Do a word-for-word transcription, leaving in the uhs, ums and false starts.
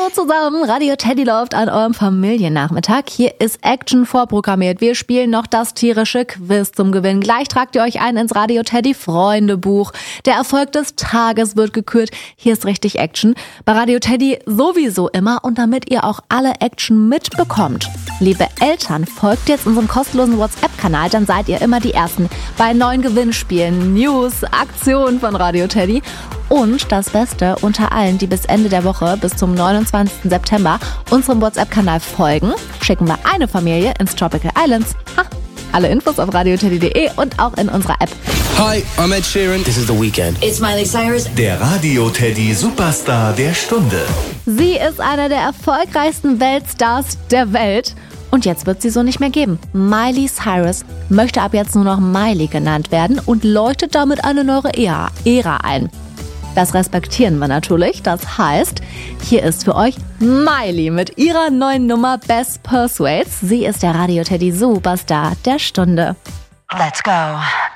zusammen, Radio Teddy läuft an eurem Familiennachmittag. Hier ist Action vorprogrammiert. Wir spielen noch das tierische Quiz zum Gewinn. Gleich tragt ihr euch ein ins Radio Teddy Freundebuch. Der Erfolg des Tages wird gekürt. Hier ist richtig Action. Bei Radio Teddy sowieso immer und damit ihr auch alle Action mitbekommt. Liebe Eltern, folgt jetzt unserem kostenlosen WhatsApp-Kanal, dann seid ihr immer die Ersten bei neuen Gewinnspielen, News, Aktionen von Radio Teddy. Und das Beste, unter allen, die bis Ende der Woche, bis zum neunundzwanzigsten September, unserem WhatsApp-Kanal folgen, schicken wir eine Familie ins Tropical Islands. Ha! Alle Infos auf radioteddy punkt de und auch in unserer App. Hi, I'm Ed Sheeran. This is The Weeknd. It's Miley Cyrus. Der Radio Teddy Superstar der Stunde. Sie ist einer der erfolgreichsten Weltstars der Welt. Und jetzt wird sie so nicht mehr geben. Miley Cyrus möchte ab jetzt nur noch Miley genannt werden und läutet damit eine neue Ära, Ära ein. Das respektieren wir natürlich. Das heißt, hier ist für euch Miley mit ihrer neuen Nummer Best Persuades. Sie ist der Radio Teddy Superstar der Stunde. Let's go.